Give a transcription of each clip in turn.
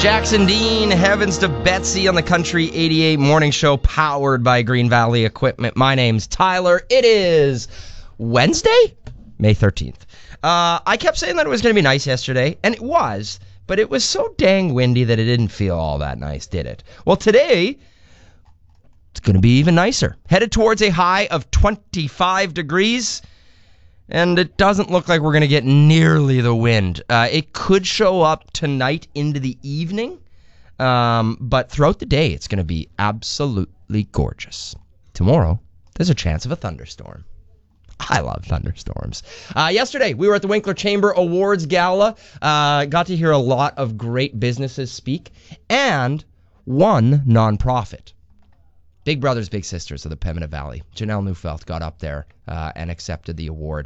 Jackson Dean, Heavens to Betsy on the Country 88 Morning Show, powered by Green Valley Equipment. My name's Tyler. It is Wednesday, May 13th. I kept saying that it was going to be nice yesterday, and it was, but it was so dang windy that it didn't feel all that nice, did it? Well, today, it's going to be even nicer. Headed towards a high of 25 degrees. And it doesn't look like we're going to get nearly the wind. It could show up tonight into the evening, but throughout the day, it's going to be absolutely gorgeous. Tomorrow, there's a chance of a thunderstorm. I love thunderstorms. Yesterday, we were at the Winkler Chamber Awards Gala. Got to hear a lot of great businesses speak, and one nonprofit. Big Brothers Big Sisters of the Pembina Valley. Janelle Neufeld got up there and accepted the award.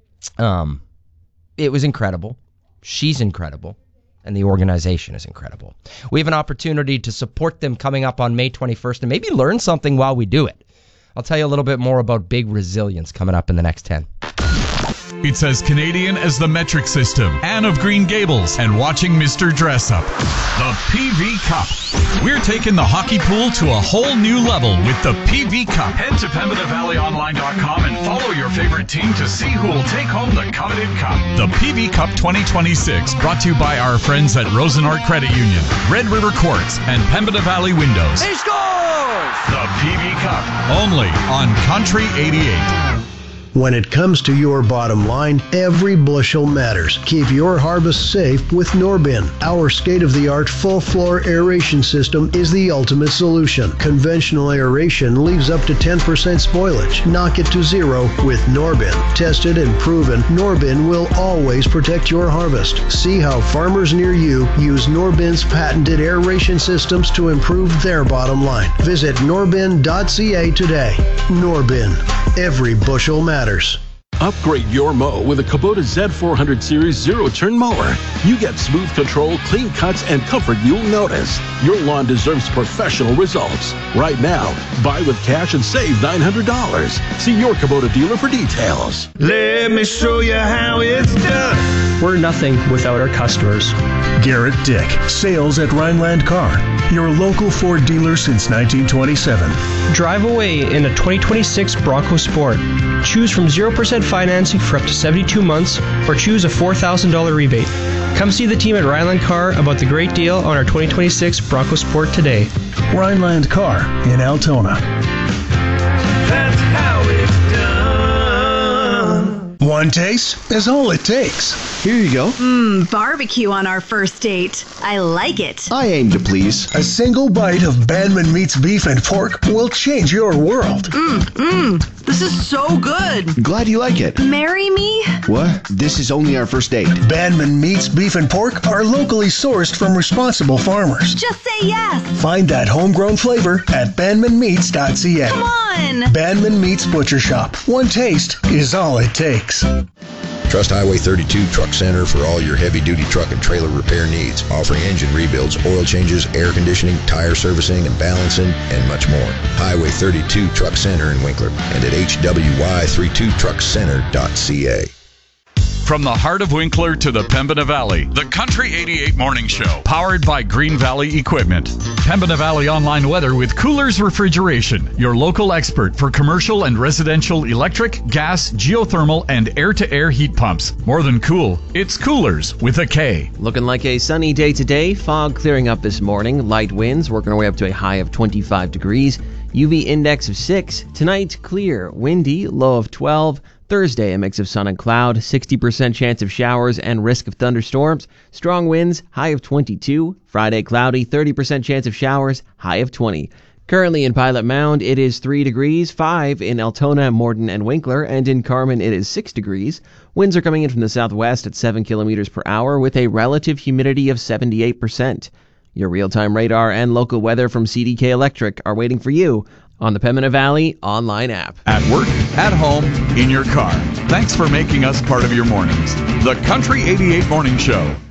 It was incredible. She's incredible. And the organization is incredible. We have an opportunity to support them coming up on May 21st and maybe learn something while we do it. I'll tell you a little bit more about Big Resilience coming up in the next 10. It's as Canadian as the metric system, Anne of Green Gables, and watching Mr. Dress Up. The PV Cup. We're taking the hockey pool to a whole new level with the PV Cup. Head to PembinaValleyOnline.com and follow your favorite team to see who will take home the coveted cup. The PV Cup 2026, brought to you by our friends at Rosenart Credit Union, Red River Quartz, and Pembina Valley Windows. He scores! The PV Cup, only on Country 88. When it comes to your bottom line, every bushel matters. Keep your harvest safe with Norbin. Our state-of-the-art full-floor aeration system is the ultimate solution. Conventional aeration leaves up to 10% spoilage. Knock it to zero with Norbin. Tested and proven, Norbin will always protect your harvest. See how farmers near you use Norbin's patented aeration systems to improve their bottom line. Visit norbin.ca today. Norbin. Every bushel matters. Upgrade your mow with a Kubota Z400 Series zero-turn mower. You get smooth control, clean cuts, and comfort you'll notice. Your lawn deserves professional results. Right now, buy with cash and save $900. See your Kubota dealer for details. Let me show you how it's done. We're nothing without our customers. Garrett Dick, sales at Rhineland Car, your local Ford dealer since 1927. Drive away in a 2026 Bronco Sport. Choose from 0% financing for up to 72 months or choose a $4,000 rebate. Come see the team at Rhineland Car about the great deal on our 2026 Bronco Sport today. Rhineland Car in Altona. That's how it's done. One taste is all it takes. Here you go. Barbecue on our first date. I like it. I aim to please. A single bite of Bandman Meats beef and pork will change your world. This is so good. Glad you like it. Marry me? What? This is only our first date. Bandman Meats beef and pork are locally sourced from responsible farmers. Just say yes. Find that homegrown flavor at bandmanmeats.ca. Come on. Bandman Meats Butcher Shop. One taste is all it takes. Trust Highway 32 Truck Center for all your heavy-duty truck and trailer repair needs, offering engine rebuilds, oil changes, air conditioning, tire servicing and balancing, and much more. Highway 32 Truck Center in Winkler and at hwy32truckcenter.ca. From the heart of Winkler to the Pembina Valley, the Country 88 Morning Show, powered by Green Valley Equipment. Pembina Valley Online Weather with Coolers Refrigeration, your local expert for commercial and residential electric, gas, geothermal, and air-to-air heat pumps. More than cool, it's Coolers with a K. Looking like a sunny day today. Fog clearing up this morning. Light winds working our way up to a high of 25 degrees. UV index of 6. Tonight, clear, windy, low of 12. Thursday, a mix of sun and cloud, 60% chance of showers and risk of thunderstorms. Strong winds, high of 22. Friday, cloudy, 30% chance of showers, high of 20. Currently in Pilot Mound, it is 3 degrees, 5 in Altona, Morden, and Winkler, and in Carman, it is 6 degrees. Winds are coming in from the southwest at 7 kilometers per hour with a relative humidity of 78%. Your real-time radar and local weather from CDK Electric are waiting for you on the Pembina Valley online app. At work, at home, in your car. Thanks for making us part of your mornings. The Country 88 Morning Show.